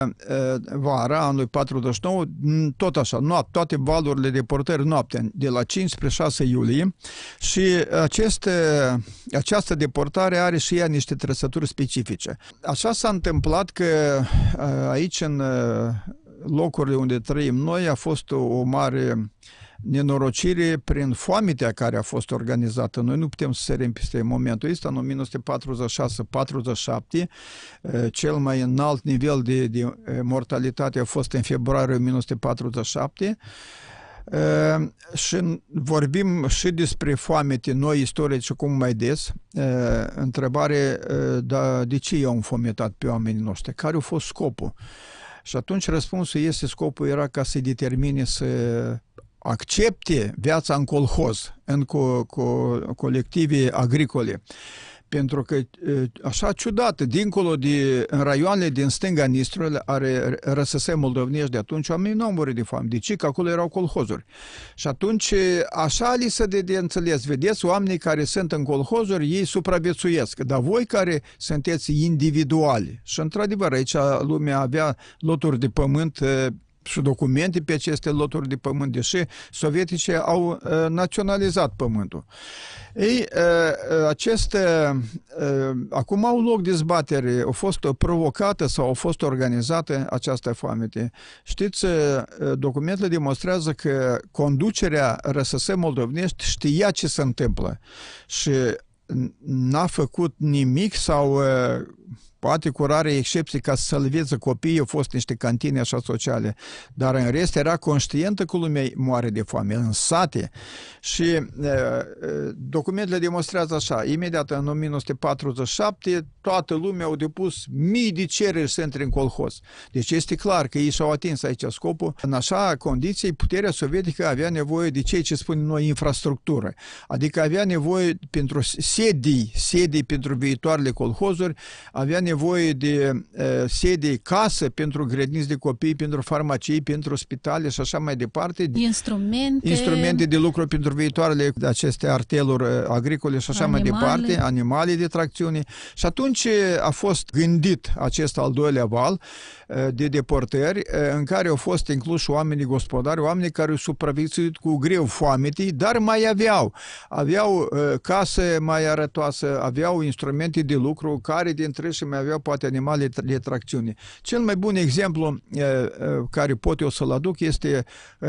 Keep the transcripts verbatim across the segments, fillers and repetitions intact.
Vara anului patruzeci și nouă, tot așa, noapte, toate valurile de deportări noaptea, de la cinci spre șase iulie, și aceste, această deportare are și ea niște trăsături specifice. Așa s-a întâmplat că aici, în locurile unde trăim noi, a fost o mare nenorocire prin foametea care a fost organizată. Noi nu putem să sărim peste momentul ăsta. În o mie nouă sute patruzeci și șase patruzeci și șapte, cel mai înalt nivel de, de mortalitate a fost în februarie o mie nouă sute patruzeci și șapte. Uh, și vorbim și despre foamete noi istorici cum mai des. Uh, întrebare, uh, da, de ce i-au înfometat pe oamenii noștri? Care a fost scopul? Și atunci răspunsul este: scopul era ca să determine să accepte viața în colhoz, în co co colective agricole. Pentru că, așa ciudată, dincolo de, în raioanele din stânga Nistrului, are R S S moldovnești de atunci, oamenii nu au murit de foame. De ce? Că acolo erau colhozuri. Și atunci, așa li se de, de înțeles. Vedeți, oamenii care sunt în colhozuri, ei supraviețuiesc. Dar voi care sunteți individuali, și într-adevăr, aici lumea avea loturi de pământ și documente pe aceste loturi de pământ, deși sovieticii au uh, naționalizat pământul. Ei, uh, aceste, uh, acum au loc dezbatere, a fost provocată sau a fost organizată această foamete. Știți, uh, documentele demonstrează că conducerea R S S moldovnești știa ce se întâmplă și n-a făcut nimic sau uh, poate cu rare excepții ca să salveze copiii, au fost niște cantine așa sociale, dar în rest era conștientă că lumea moare de foame, în sate. Și e, documentele demonstrează așa: imediat în o mie nouă sute patruzeci și șapte toată lumea au depus mii de cereri să intre în colhoz. Deci este clar că ei și-au atins aici scopul. În așa condiții, puterea sovietică avea nevoie de ceea ce spunem noi infrastructură, adică avea nevoie pentru sedii, sedii pentru viitoarele colhozuri, avea nevoie de uh, sedii, casă pentru grădiniți de copii, pentru farmacii, pentru spitale și așa mai departe. Instrumente. Instrumente de lucru pentru viitoarele aceste arteluri agricole și așa animale. mai departe, animale de tracțiune. Și atunci a fost gândit acest al doilea val de deportări, în care au fost incluși oamenii gospodari, oamenii care au supraviețuit cu greu foametei, dar mai aveau. Aveau casă mai arătoasă, aveau instrumente de lucru, care dintre ei și mai aveau poate animale de tracțiune. Cel mai bun exemplu care pot eu să-l aduc este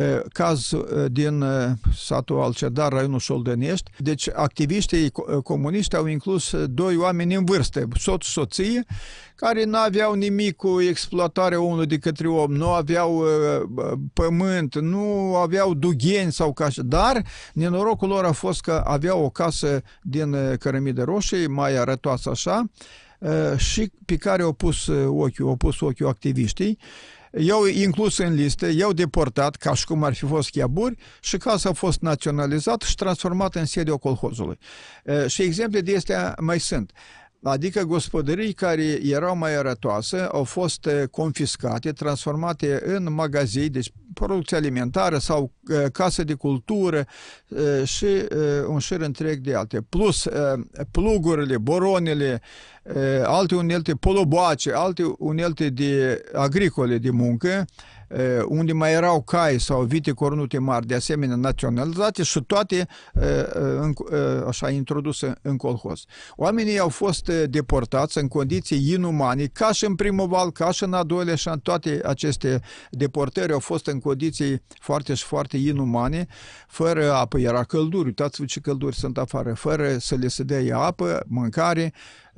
cazul din satul Alcedar, raionul Șoldănești. Deci activiștii comuniști au inclus doi oameni în vârstă, soț și soție, care nu aveau nimic cu exploatarea omului de către om, nu aveau uh, pământ, nu aveau dugheni sau ca așa, dar nenorocul lor a fost că aveau o casă din uh, cărămidă roșie, mai arătoasă așa, uh, și pe care au pus ochiul, au pus ochiul activiștii. I-au inclus în listă, i-au deportat, ca și cum ar fi fost chiaburi, și casa a fost naționalizată și transformată în sediul colhozului. Uh, și exemple de astea mai sunt. Adică gospodării care erau mai arătoase au fost confiscate, transformate în magazii, deci producție alimentară sau uh, casă de cultură uh, și uh, un șir întreg de alte. Plus uh, plugurile, boronele, uh, alte unelte, poloboace, alte unelte de agricole de muncă, uh, unde mai erau cai sau vite cornute mari, de asemenea naționalizate, și toate uh, în, uh, așa introduse în colhoz. Oamenii au fost deportați în condiții inumane, ca și în primul val, ca și în a doilea, și în toate aceste deportări au fost în condiții foarte și foarte inumane, fără apă, era călduri, uitați-vă ce călduri sunt afară, fără să le se dea apă, mâncare,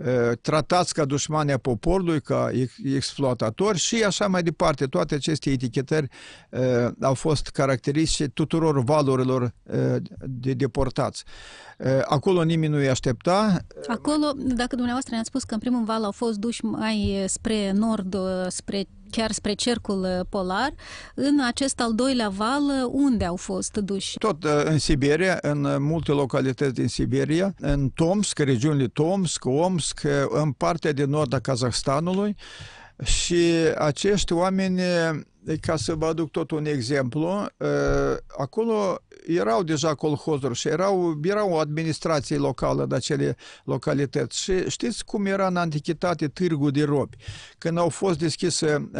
tratați ca dușmani a poporului, ca exploatatori și așa mai departe. Toate aceste etichetări uh, au fost caracteristice tuturor valurilor uh, de deportați. Uh, acolo nimeni nu îi aștepta. Acolo, dacă dumneavoastră ne-ați spus că în primul val au fost duși mai spre nord, spre chiar spre cercul polar, în acest al doilea val, unde au fost duși? Tot în Siberia, în multe localități din Siberia, în Tomsk, regiunile Tomsk, Omsk, în partea de nord a Kazahstanului, și acești oameni, ca să vă aduc tot un exemplu, acolo erau deja colhozuri și erau, erau o administrație locală de acele localități. Și știți cum era în antichitate târgul de robi? Când au fost deschise